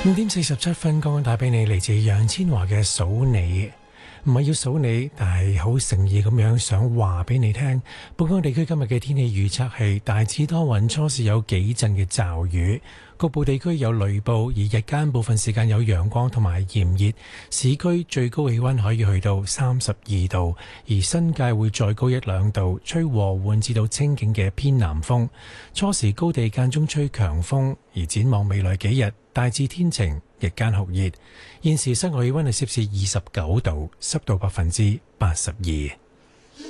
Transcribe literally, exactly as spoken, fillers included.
五點四十七分，剛剛帶俾你嚟自楊千嬅嘅數你，唔係要數你，但係好誠意咁樣想話俾你聽。本港地區今日嘅天氣預測係大致多雲，初時有幾陣嘅驟雨，局部地區有雷暴，而日間部分時間有陽光同埋炎熱。市區最高氣溫可以去到三十二度，而新界會再高一兩度，吹和緩至到清勁嘅偏南風。初時高地間中吹強風，而展望未來幾日大致天晴，日間酷熱。現時室外氣溫係攝氏二十九度，濕度百分之八十二。